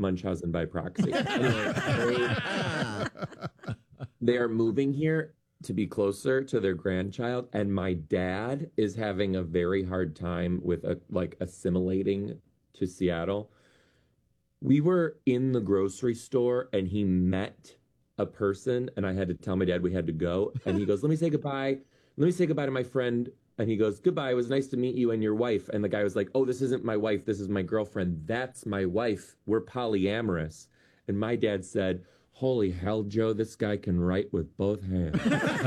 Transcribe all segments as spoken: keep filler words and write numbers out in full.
Munchausen by proxy. Anyway, they, they are moving here to be closer to their grandchild, and my dad is having a very hard time with a, like assimilating to Seattle. We were in the grocery store, and he met a person, and I had to tell my dad we had to go, and he goes, let me say goodbye. Let me say goodbye to my friend. And he goes, goodbye, it was nice to meet you and your wife. And the guy was like, oh, this isn't my wife, this is my girlfriend. That's my wife. We're polyamorous. And my dad said, holy hell, Joe, this guy can write with both hands.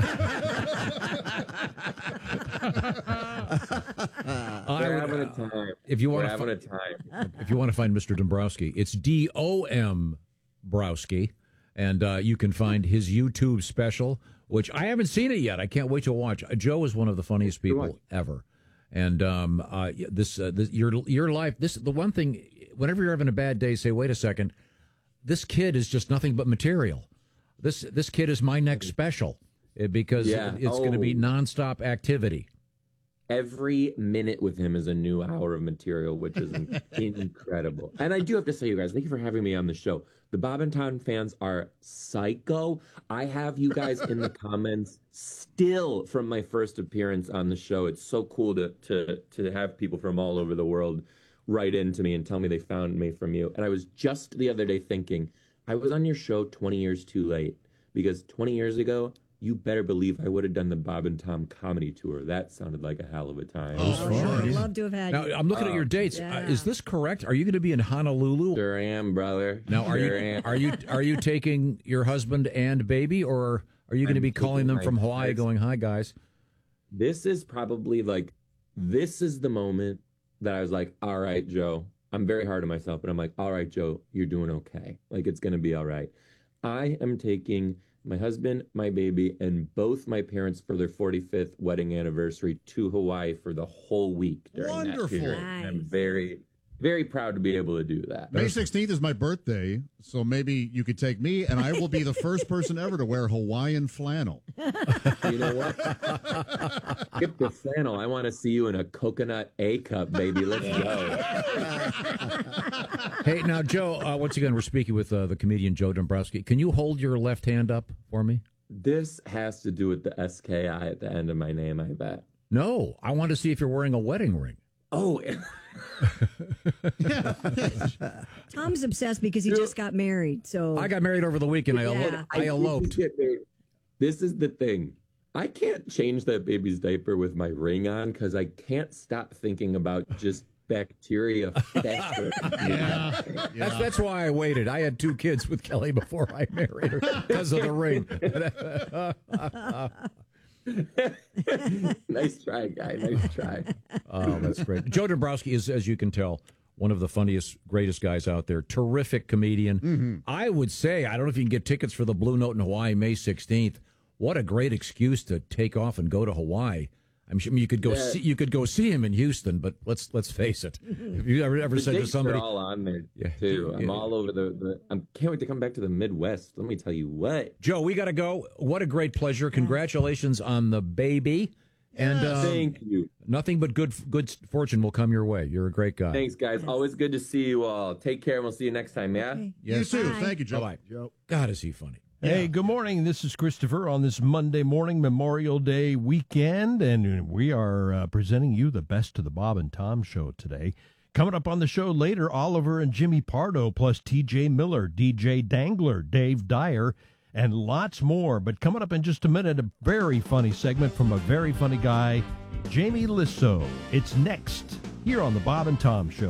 We're having a time. If you want We're to having fi- a time. If you want to find Mister Dombrowski, it's D O M Browski. And uh, you can find his YouTube special, which I haven't seen it yet. I can't wait to watch. Uh, Joe is one of the funniest people ever. And um, uh, this, uh, this, your your life, this the one thing, whenever you're having a bad day, say, wait a second, this kid is just nothing but material. This this kid is my next special uh, because Yeah. it's going to be Oh. nonstop activity. Every minute with him is a new hour of material, which is in- incredible. And I do have to say, you guys, thank you for having me on the show. The Bob and Tom fans are psycho. I have you guys in the comments still from my first appearance on the show. It's so cool to to to have people from all over the world write into me and tell me they found me from you. And I was just the other day thinking, I was on your show twenty years too late, because twenty years ago, you better believe I would have done the Bob and Tom comedy tour. That sounded like a hell of a time. Oh, Oh, sure. I'd love to have had Now, you. I'm looking at Oh. your dates. Yeah. Uh, is this correct? Are you going to be in Honolulu? Sure am, brother. Now, are Sure you am. are you are you taking your husband and baby, or are you going to I'm be calling taking them my from Hawaii, husband. going, "Hi, guys"? This is probably like, this is the moment that I was like, all right, Joe, I'm very hard on myself, but I'm like, all right, Joe, you're doing okay. Like, it's going to be all right. I am taking my husband, my baby, and both my parents for their forty-fifth wedding anniversary to Hawaii for the whole week during Wonderful. that period. And I'm Nice. very, very proud to be able to do that. May sixteenth is my birthday, so maybe you could take me, and I will be the first person ever to wear Hawaiian flannel. You know what? Skip the flannel. I want to see you in a coconut A cup, baby. Let's go. Hey, now, Joe, uh, once again, we're speaking with uh, the comedian Joe Dombrowski. Can you hold your left hand up for me? This has to do with the S K I at the end of my name, I bet. No, I want to see if you're wearing a wedding ring. Oh, Tom's obsessed because he just got married. So I got married over the weekend. I, elo- Yeah. I did eloped. get married. This is the thing. I can't change that baby's diaper with my ring on because I can't stop thinking about just bacteria festering. Yeah. That's that's why I waited. I had two kids with Kelly before I married her because of the ring. Nice try, guy. Nice try. Oh, that's great. Joe Dombrowski is, as you can tell, one of the funniest, greatest guys out there. Terrific comedian. Mm-hmm. I would say, I don't know if you can get tickets for the Blue Note in Hawaii May sixteenth. What a great excuse to take off and go to Hawaii. I'm sure I mean, you could go Yeah. see you could go see him in Houston, but let's let's face it. Have you ever ever The said to dates somebody, are all on there Yeah. too. I'm Yeah. all over the. the I can't wait to come back to the Midwest. Let me tell you what. Joe, we got to go. What a great pleasure. Congratulations on the baby. And um, Thank you. nothing but good good fortune will come your way. You're a great guy. Thanks, guys. Always good to see you all. Take care, and we'll see you next time. Yeah. Okay. You too. Bye. Thank you, Joe. Bye-bye. Joe. God, is he funny. Hey, good morning. This is Christopher on this Monday morning, Memorial Day weekend, and we are uh, presenting you the best of the Bob and Tom show today. Coming up on the show later, Oliver and Jimmy Pardo, plus T J Miller, D J Dangler, Dave Dyer, and lots more. But coming up in just a minute, a very funny segment from a very funny guy, Jamie Lissow. It's next here on the Bob and Tom show.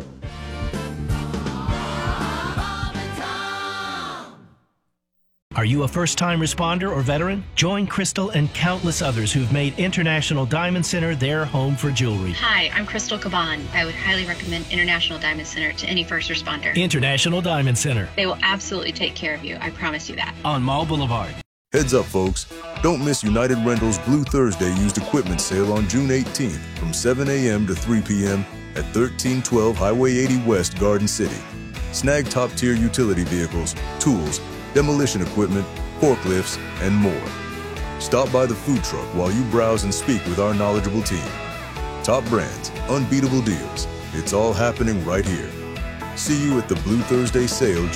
Are you a first-time responder or veteran? Join Crystal and countless others who've made International Diamond Center their home for jewelry. Hi, I'm Crystal Caban. I would highly recommend International Diamond Center to any first responder. International Diamond Center They will absolutely take care of you. I promise you that. on Mall Boulevard. Heads up, folks. Don't miss United Rentals Blue Thursday used equipment sale on June eighteenth from seven a.m. to three p.m. at thirteen twelve Highway eighty West, Garden City. Snag top-tier utility vehicles, tools, demolition equipment, forklifts, and more. Stop by the food truck while you browse and speak with our knowledgeable team. Top brands, unbeatable deals. It's all happening right here. See you at the Blue Thursday sale